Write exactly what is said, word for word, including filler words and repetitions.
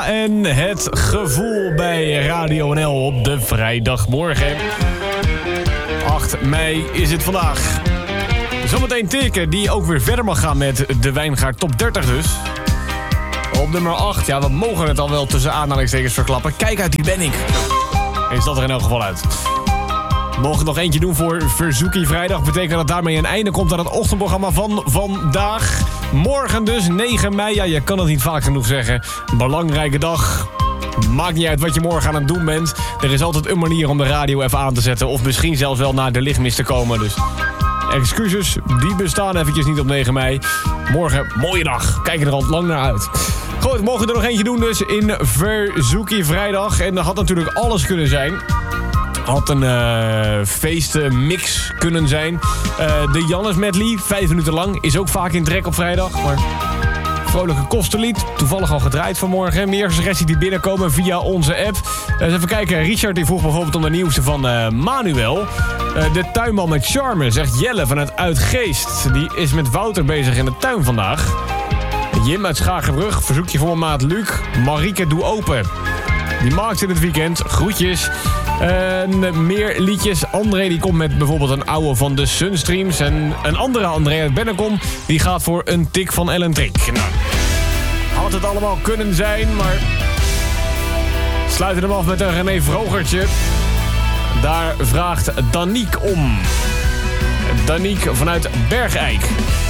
en het gevoel bij Radio N L op de vrijdagmorgen. acht mei is het vandaag. Zometeen teken die ook weer verder mag gaan met de Wijngaard Top dertig dus. Op nummer acht, ja, we mogen het al wel tussen aanhalingstekens verklappen. Kijk uit, die ben ik. Is dat er in elk geval uit. Mogen nog eentje doen voor Verzoekie Vrijdag. Betekent dat daarmee een einde komt aan het ochtendprogramma van vandaag. Morgen dus, negen mei. Ja, je kan het niet vaak genoeg zeggen. Belangrijke dag. Maakt niet uit wat je morgen aan het doen bent. Er is altijd een manier om de radio even aan te zetten. Of misschien zelfs wel naar de lichtmis te komen. Dus excuses, die bestaan eventjes niet op negen mei. Morgen, mooie dag. Kijk er al lang naar uit. Goed, we mogen er nog eentje doen dus in Verzoekie Vrijdag. En dat had natuurlijk alles kunnen zijn. Had een uh, feestmix kunnen zijn. Uh, de Jannes medley, vijf minuten lang. Is ook vaak in trek op vrijdag. Maar vrolijke kostenlied. Toevallig al gedraaid vanmorgen. Meer suggesties die binnenkomen via onze app. Uh, eens even kijken. Richard die vroeg bijvoorbeeld om de nieuwste van uh, Manuel. Uh, de tuinman met charme, zegt Jelle vanuit Uitgeest. Die is met Wouter bezig in de tuin vandaag. Jim uit Schagenbrug. Verzoekje voor mijn maat Luc. Marieke, doe open. Die maakt in het weekend. Groetjes. En meer liedjes. André die komt met bijvoorbeeld een oude van de Sunstreams. En een andere André uit Bennekom. Die gaat voor een tik van Ellen Trick. Nou, had het allemaal kunnen zijn, maar sluiten hem af met een René Vrogertje. Daar vraagt Daniek om. Daniek vanuit Bergijk.